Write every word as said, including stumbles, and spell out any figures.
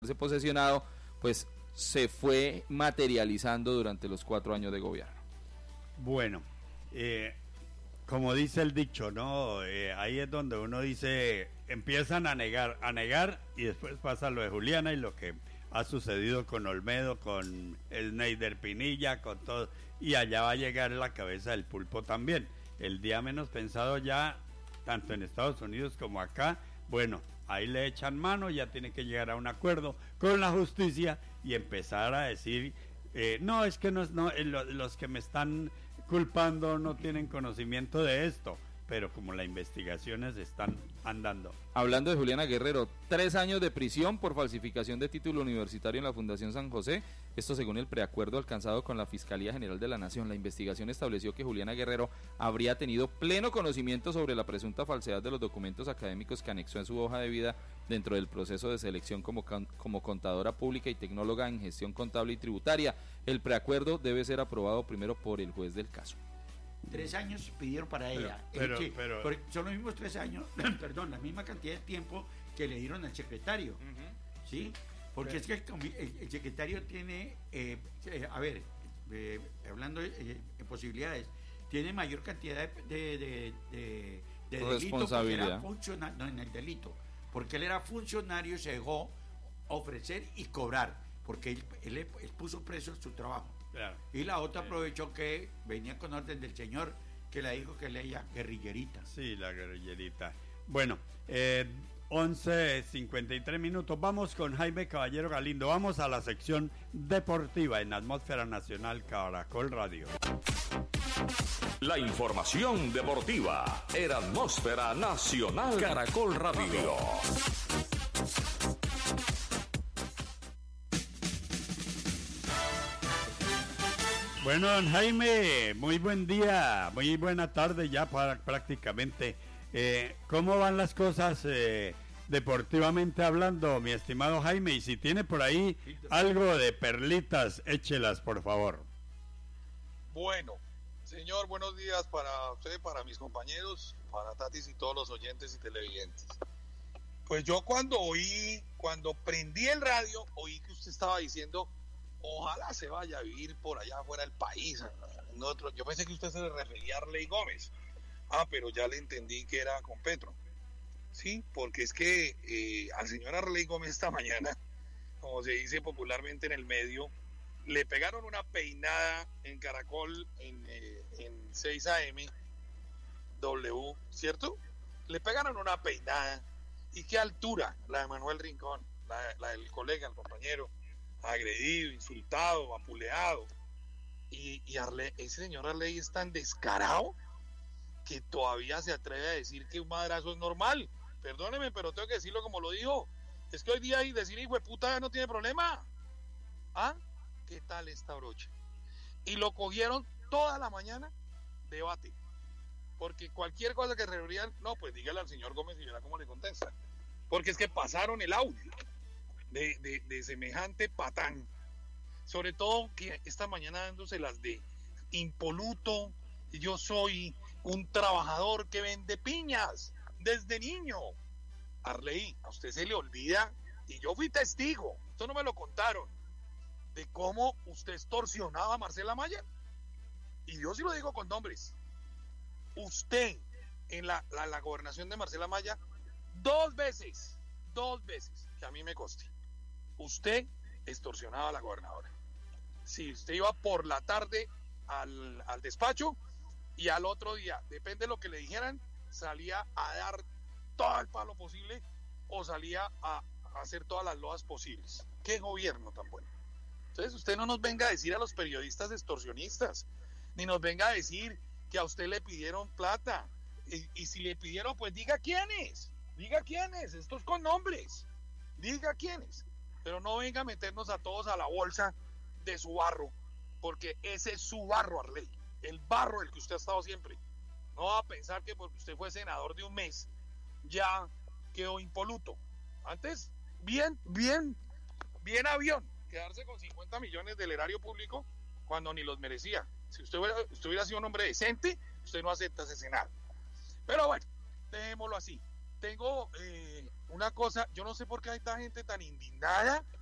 ese posesionado, pues se fue materializando durante los cuatro años de gobierno. Bueno, eh, como dice el dicho, ¿no? Eh, ahí es donde uno dice, empiezan a negar, a negar, y después pasa lo de Juliana y lo que ha sucedido con Olmedo, con el Neider Pinilla, con todo, y allá va a llegar la cabeza del pulpo también. El día menos pensado ya, tanto en Estados Unidos como acá, bueno, ahí le echan mano, ya tiene que llegar a un acuerdo con la justicia y empezar a decir, eh, no, es que no, no eh, lo, los que me están culpando no tienen conocimiento de esto, pero como las investigaciones están andando. Hablando de Juliana Guerrero, tres años de prisión por falsificación de título universitario en la Fundación San José, esto según el preacuerdo alcanzado con la Fiscalía General de la Nación. La investigación estableció que Juliana Guerrero habría tenido pleno conocimiento sobre la presunta falsedad de los documentos académicos que anexó en su hoja de vida dentro del proceso de selección como, como contadora pública y tecnóloga en gestión contable y tributaria. El preacuerdo debe ser aprobado primero por el juez del caso. Tres años pidieron para pero, ella. Pero, que, pero, son los mismos tres años, perdón, la misma cantidad de tiempo que le dieron al secretario. Uh-huh. ¿Sí? Porque pero, es que el, el secretario tiene, eh, eh, a ver, eh, hablando de eh, posibilidades, tiene mayor cantidad de, de, de, de, de delito porque era funcionario, no en el delito, porque él era funcionario y se dejó ofrecer y cobrar, porque él, él, él puso preso su trabajo. Claro. Y la otra aprovechó que venía con orden del señor que le dijo que leía guerrillerita. Sí, la guerrillerita. Bueno, eh, once cincuenta y tres minutos. Vamos con Jaime Caballero Galindo. Vamos a la sección deportiva en Atmósfera Nacional Caracol Radio. La información deportiva en Atmósfera Nacional Caracol Radio. Bueno, don Jaime, muy buen día, muy buena tarde ya para prácticamente. Eh, ¿Cómo van las cosas eh, deportivamente hablando, mi estimado Jaime? Y si tiene por ahí algo de perlitas, échelas, por favor. Bueno, señor, buenos días para usted, para mis compañeros, para Tatis y todos los oyentes y televidentes. Pues yo cuando oí, cuando prendí el radio, oí que usted estaba diciendo... Ojalá se vaya a vivir por allá afuera del país. Nosotros, yo pensé que usted se le refería a Arley Gómez. Ah, pero ya le entendí que era con Petro. Sí, porque es que eh, al señor Arley Gómez esta mañana, como se dice popularmente en el medio, le pegaron una peinada en Caracol en, eh, en seis A M W, ¿cierto? Le pegaron una peinada. ¿Y qué altura? La de Manuel Rincón, la, la del colega, el compañero. Agredido, insultado, vapuleado. Y, y Arley, ese señor Arley es tan descarado que todavía se atreve a decir que un madrazo es normal. Perdóneme, pero tengo que decirlo como lo dijo. Es que hoy día y decir hijo de puta no tiene problema. ¿Ah? ¿Qué tal esta brocha? Y lo cogieron toda la mañana debate. Porque cualquier cosa que reverían, no, pues dígale al señor Gómez y verá cómo le contesta. Porque es que pasaron el audio. De, de, de semejante patán, sobre todo que esta mañana dándose las de impoluto, yo soy un trabajador que vende piñas desde niño. Arley, a usted se le olvida, y yo fui testigo, esto no me lo contaron, de cómo usted extorsionaba a Marcela Maya, y yo sí lo digo con nombres. Usted en la, la, la gobernación de Marcela Maya, dos veces, dos veces, que a mí me conste, usted extorsionaba a la gobernadora. Si usted iba por la tarde al, al despacho y al otro día, depende de lo que le dijeran, salía a dar todo el palo posible o salía a, a hacer todas las loas posibles. ¡Qué gobierno tan bueno! Entonces usted no nos venga a decir a los periodistas extorsionistas, ni nos venga a decir que a usted le pidieron plata. Y, y si le pidieron, pues diga quiénes, diga quiénes, estos con nombres, diga quiénes. Pero no venga a meternos a todos a la bolsa de su barro, porque ese es su barro, Arley, el barro del que usted ha estado siempre. No va a pensar que porque usted fue senador de un mes, ya quedó impoluto. Antes, bien, bien, bien avión, quedarse con cincuenta millones del erario público cuando ni los merecía. Si usted hubiera, usted hubiera sido un hombre decente, usted no acepta ese senado. Pero bueno, dejémoslo así. tengo eh, una cosa, yo no sé por qué hay esta gente tan indignada